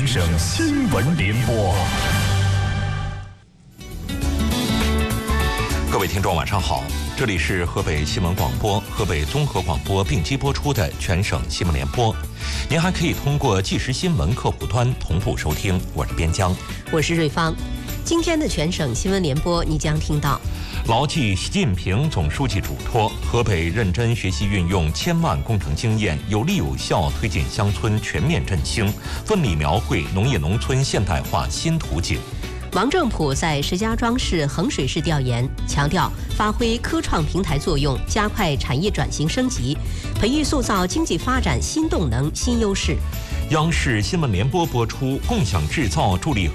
省新闻联播。 各位听众晚上好，这里是河北新闻广播、河北综合广播并机播出的全省新闻联播。您还可以通过即时新闻客户端同步收听。我是边疆， 我是瑞芳。今天的全省新闻联播，你将听到： 牢记习近平总书记嘱托，河北认真学习运用千万工程经验，有力有效推进乡村全面振兴，奋力描绘农业农村现代化新图景。 王正普在石家庄市衡水市调研，强调发挥科创平台作用，加快产业转型升级，培育塑造经济发展新动能、新优势。 央视新闻联播播出，共享制造助力